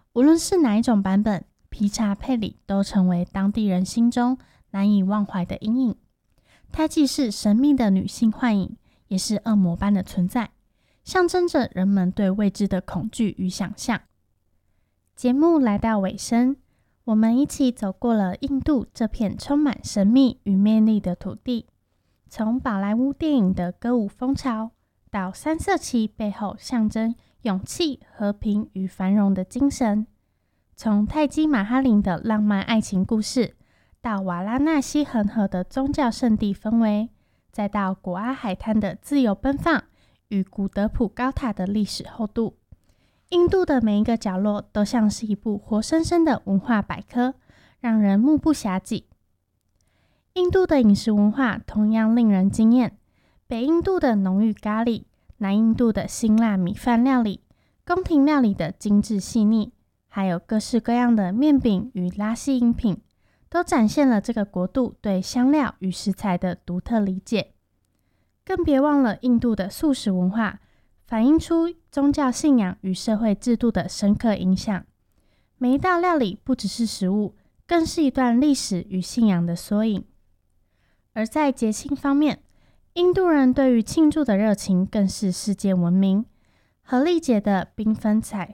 无论是哪一种版本，劈叉佩里都成为当地人心中难以忘怀的阴影。她既是神秘的女性幻影，也是恶魔般的存在，象征着人们对未知的恐惧与想象。节目来到尾声，我们一起走过了印度这片充满神秘与魅力的土地，从宝莱坞电影的歌舞风潮，到三色旗背后象征勇气、和平与繁荣的精神，从泰姬玛哈陵的浪漫爱情故事，到瓦拉纳西恒河的宗教圣地氛围，再到果阿海滩的自由奔放与古德普高塔的历史厚度。印度的每一个角落都像是一部活生生的文化百科，让人目不暇接。印度的饮食文化同样令人惊艳，北印度的浓郁咖喱，南印度的辛辣米饭料理，宫廷料理的精致细腻，还有各式各样的面饼与拉西饮品，都展现了这个国度对香料与食材的独特理解。更别忘了印度的素食文化，反映出宗教信仰与社会制度的深刻影响。每一道料理不只是食物，更是一段历史与信仰的缩影。而在节庆方面，印度人对于庆祝的热情更是世界闻名。荷历节的缤纷彩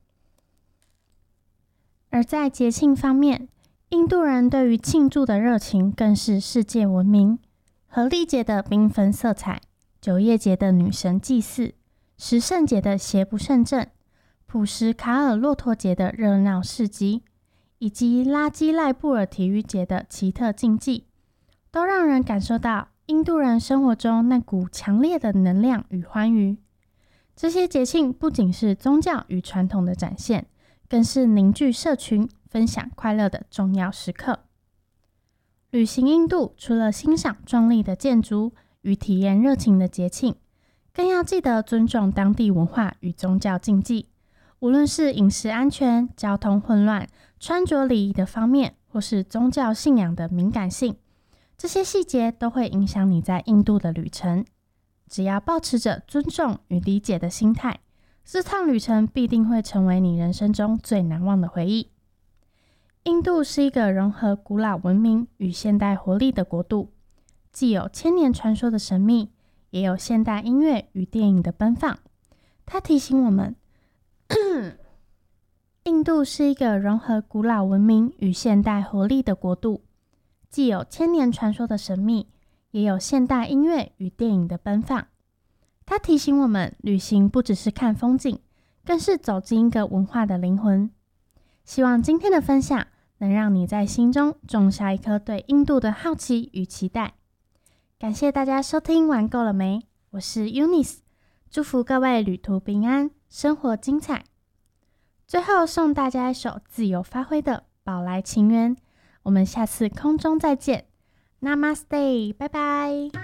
色彩，酒业节的女神祭祀，十圣节的邪不胜正，普什卡尔骆驼节的热闹市集，以及拉基赖布尔体育节的奇特竞技，都让人感受到印度人生活中那股强烈的能量与欢愉。这些节庆不仅是宗教与传统的展现，更是凝聚社群、分享快乐的重要时刻。旅行印度，除了欣赏壮丽的建筑与体验热情的节庆，更要记得尊重当地文化与宗教禁忌。无论是饮食安全、交通混乱、穿着礼仪的方面，或是宗教信仰的敏感性，这些细节都会影响你在印度的旅程。只要保持着尊重与理解的心态，这趟旅程必定会成为你人生中最难忘的回忆。印度是一个融合古老文明与现代活力的国度，既有千年传说的神秘，也有现代音乐与电影的奔放。它提醒我们印度是一个融合古老文明与现代活力的国度，既有千年传说的神秘，也有现代音乐与电影的奔放。它提醒我们，旅行不只是看风景，更是走进一个文化的灵魂。希望今天的分享能让你在心中种下一颗对印度的好奇与期待。感谢大家收听玩够了没？我是 Eunice， 祝福各位旅途平安，生活精彩。最后送大家一首自由发挥的宝来情缘，我们下次空中再见。Namaste， 拜拜。